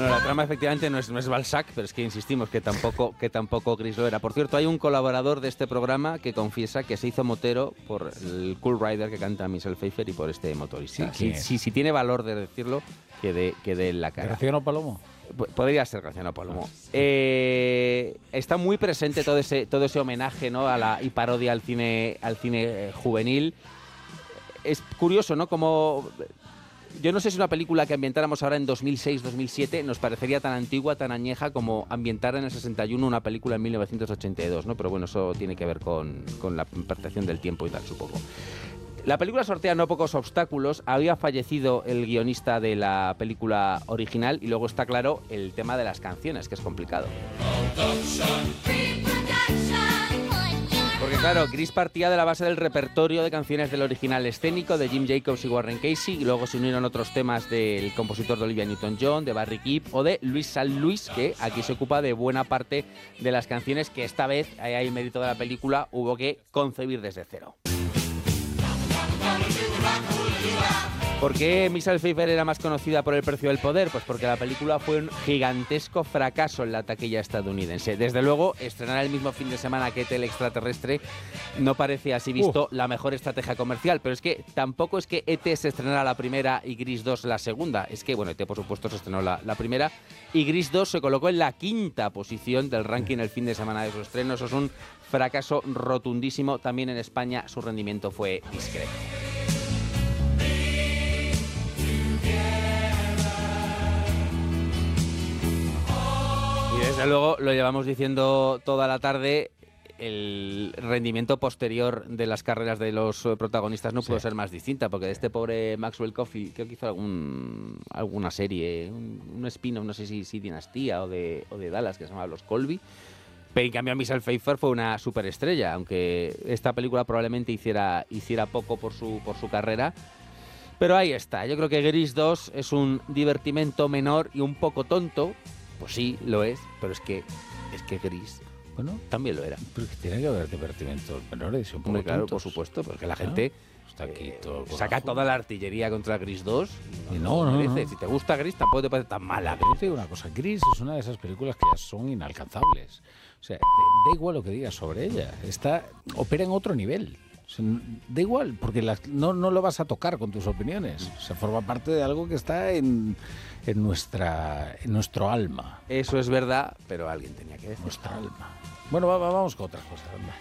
Bueno, la trama efectivamente no es Balzac, pero es que insistimos que tampoco Gris lo era. Por cierto, hay un colaborador de este programa que confiesa que se hizo motero por el Cool Rider que canta Michelle Pfeiffer y por este motorista. Si tiene valor de decirlo, que dé en la cara. ¿Graciano Palomo? Podría ser Graciano Palomo. Está muy presente todo ese homenaje, ¿no? Y parodia al cine juvenil. Es curioso, ¿no? Como yo no sé si una película que ambientáramos ahora en 2006-2007 nos parecería tan antigua, tan añeja como ambientar en el 61 una película en 1982, ¿no? Pero bueno, eso tiene que ver con la percepción del tiempo y tal, supongo. La película sortea no pocos obstáculos. Había fallecido el guionista de la película original y luego está claro el tema de las canciones, que es complicado. Porque claro, Gris partía de la base del repertorio de canciones del original escénico de Jim Jacobs y Warren Casey, y luego se unieron otros temas del compositor de Olivia Newton-John, de Barry Gibb o de Luis San Luis, que aquí se ocupa de buena parte de las canciones que esta vez, ahí hay mérito de la película, hubo que concebir desde cero. ¿Por qué Michelle Pfeiffer era más conocida por El precio del poder? Pues porque la película fue un gigantesco fracaso en la taquilla estadounidense. Desde luego, estrenar el mismo fin de semana que ET el extraterrestre no parece, así visto, la mejor estrategia comercial. Pero es que tampoco es que ET se estrenara la primera y Gris 2 la segunda. Es que, bueno, ET por supuesto se estrenó la primera y Gris 2 se colocó en la 5ª posición del ranking el fin de semana de su estreno. Eso es un fracaso rotundísimo. También en España su rendimiento fue discreto. Y desde luego lo llevamos diciendo toda la tarde, el rendimiento posterior de las carreras de los protagonistas no pudo ser más distinta, porque de este pobre Maxwell Coffey, creo que hizo alguna serie, un spin-off, no sé si Dinastía o de Dallas, que se llama Los Colby. Pero en cambio Michelle Pfeiffer fue una superestrella, aunque esta película probablemente hiciera poco por su carrera. Pero ahí está, yo creo que Gris 2 es un divertimento menor y un poco tonto. Pues sí, lo es, pero es que Gris, bueno, también lo era. Pero que tiene que haber divertimentos menores y un poco claro, tontos. por supuesto, porque la gente está aquí todo saca toda la artillería contra Gris 2 y no. Si te gusta Gris, tampoco te parece tan mala. Pero te digo una cosa, Gris es una de esas películas que ya son inalcanzables. O sea, da igual lo que digas sobre ella, opera en otro nivel. O sea, da igual, porque no lo vas a tocar con tus opiniones. O sea, forma parte de algo que está en nuestro alma. Eso es verdad, pero alguien tenía que decir. Nuestra alma. Bueno, vamos con otras cosas. Anda.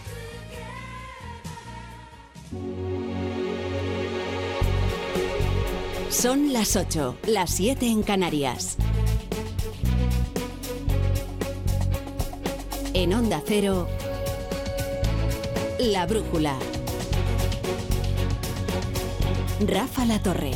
Son las 8, las 7 en Canarias. En Onda Cero, La Brújula. Rafa La Torre.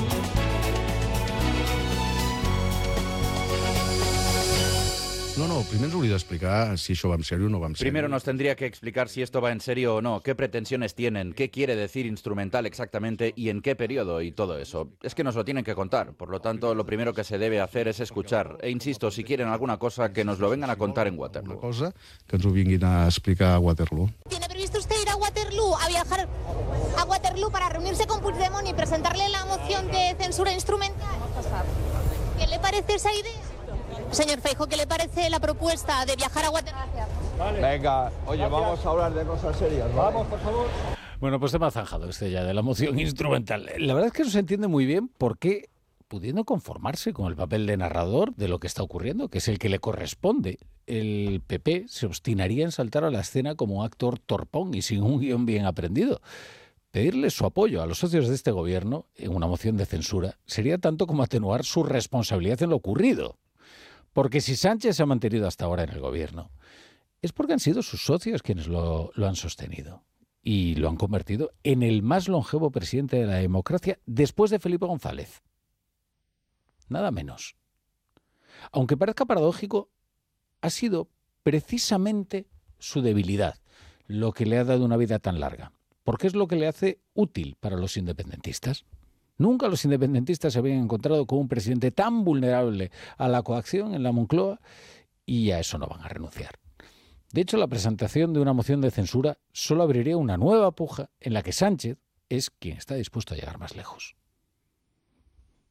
No, primer ens hauria d'explicar si això va en serio o no va en serio. Primero nos tendría que explicar si esto va en serio o no, qué pretensiones tienen, qué quiere decir instrumental exactamente y en qué periodo y todo eso. Es que nos lo tienen que contar, por lo tanto lo primero que se debe hacer es escuchar. E insisto, si quieren alguna cosa, que nos lo vengan a contar en Waterloo. Una cosa que ens ho vinguin a explicar a Waterloo. ¿Tiene previsto usted ir a Waterloo, a viajar a Waterloo para reunirse con Puigdemont y presentarle la moción de censura instrumental? ¿Qué le parece esa idea? Señor Feijóo, ¿qué le parece la propuesta de viajar a Waterloo? Vale. Venga, oye, gracias. Vamos a hablar de cosas serias, ¿vale? Vamos, por favor. Bueno, pues tema zanjado ya de la moción instrumental. La verdad es que no se entiende muy bien por qué, pudiendo conformarse con el papel de narrador de lo que está ocurriendo, que es el que le corresponde, el PP se obstinaría en saltar a la escena como un actor torpón y sin un guión bien aprendido. Pedirle su apoyo a los socios de este gobierno en una moción de censura sería tanto como atenuar su responsabilidad en lo ocurrido. Porque si Sánchez se ha mantenido hasta ahora en el gobierno, es porque han sido sus socios quienes lo han sostenido y lo han convertido en el más longevo presidente de la democracia después de Felipe González. Nada menos. Aunque parezca paradójico, ha sido precisamente su debilidad lo que le ha dado una vida tan larga, porque es lo que le hace útil para los independentistas. Nunca los independentistas se habían encontrado con un presidente tan vulnerable a la coacción en la Moncloa y a eso no van a renunciar. De hecho, la presentación de una moción de censura solo abriría una nueva puja en la que Sánchez es quien está dispuesto a llegar más lejos.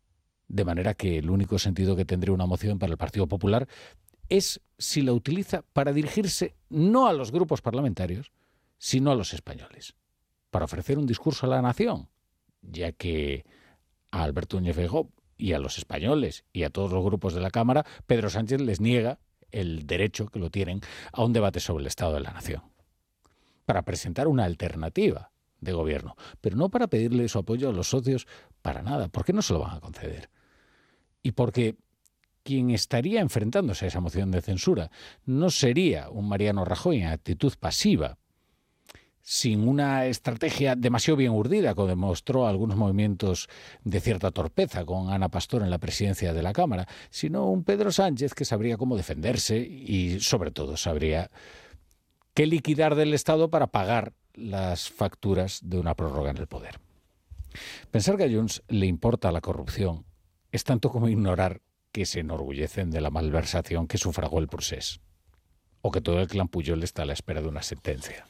De manera que el único sentido que tendría una moción para el Partido Popular es si la utiliza para dirigirse no a los grupos parlamentarios, sino a los españoles, para ofrecer un discurso a la nación, ya que a Alberto Núñez Feijóo y a los españoles y a todos los grupos de la Cámara, Pedro Sánchez les niega el derecho que lo tienen a un debate sobre el estado de la nación, para presentar una alternativa de gobierno, pero no para pedirle su apoyo a los socios para nada. ¿Por qué no se lo van a conceder? Y porque quien estaría enfrentándose a esa moción de censura no sería un Mariano Rajoy en actitud pasiva, sin una estrategia demasiado bien urdida, como demostró algunos movimientos de cierta torpeza con Ana Pastor en la presidencia de la Cámara, sino un Pedro Sánchez que sabría cómo defenderse y, sobre todo, sabría qué liquidar del Estado para pagar las facturas de una prórroga en el poder. Pensar que a Junts le importa la corrupción es tanto como ignorar que se enorgullecen de la malversación que sufragó el procés, o que todo el clan Pujol está a la espera de una sentencia,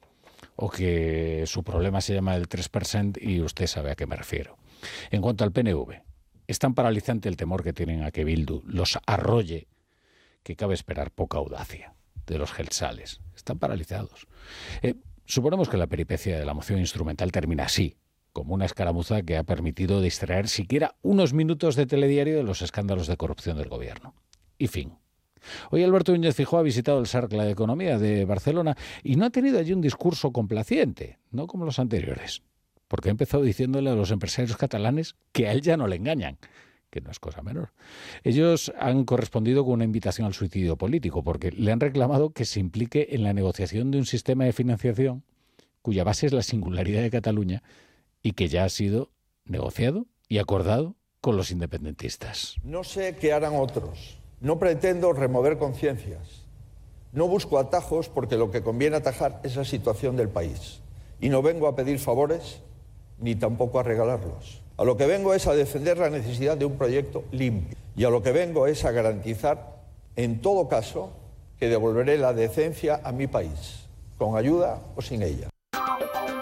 o que su problema se llama el 3% y usted sabe a qué me refiero. En cuanto al PNV, es tan paralizante el temor que tienen a que Bildu los arrolle que cabe esperar poca audacia de los gelsales. Están paralizados. Suponemos que la peripecia de la moción instrumental termina así, como una escaramuza que ha permitido distraer siquiera unos minutos de telediario de los escándalos de corrupción del gobierno. Y fin. Hoy Alberto Núñez Feijóo ha visitado el Cercle de Economía de Barcelona y no ha tenido allí un discurso complaciente, no como los anteriores, porque ha empezado diciéndole a los empresarios catalanes que a él ya no le engañan, que no es cosa menor. Ellos han correspondido con una invitación al suicidio político, porque le han reclamado que se implique en la negociación de un sistema de financiación cuya base es la singularidad de Cataluña y que ya ha sido negociado y acordado con los independentistas. No sé qué harán otros. No pretendo remover conciencias. No busco atajos porque lo que conviene atajar es la situación del país. Y no vengo a pedir favores ni tampoco a regalarlos. A lo que vengo es a defender la necesidad de un proyecto limpio. Y a lo que vengo es a garantizar, en todo caso, que devolveré la decencia a mi país, con ayuda o sin ella.